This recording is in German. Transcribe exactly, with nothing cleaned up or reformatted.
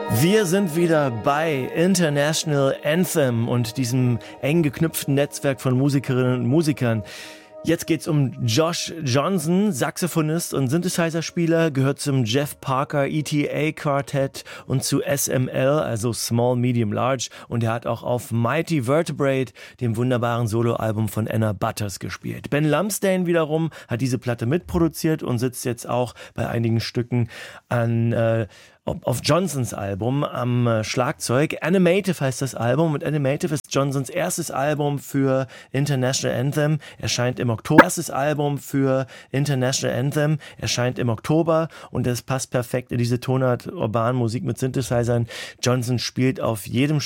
Wir sind wieder bei International Anthem und diesem eng geknüpften Netzwerk von Musikerinnen und Musikern. Jetzt geht's um Josh Johnson, Saxophonist und Synthesizer-Spieler, gehört zum Jeff Parker E T A Quartett und zu S M L, also Small, Medium, Large. Und er hat auch auf Mighty Vertebrate, dem wunderbaren Soloalbum von Anna Butters, gespielt. Ben Lumsdaine wiederum hat diese Platte mitproduziert und sitzt jetzt auch bei einigen Stücken an äh, auf Johnsons Album am äh, Schlagzeug. Animative heißt das Album und Animative ist Johnsons erstes Album für International Anthem. Erscheint im Oktober. Erstes Album für International Anthem erscheint im Oktober und das passt perfekt in diese Tonart urban Musik mit Synthesizern. Johnson spielt auf jedem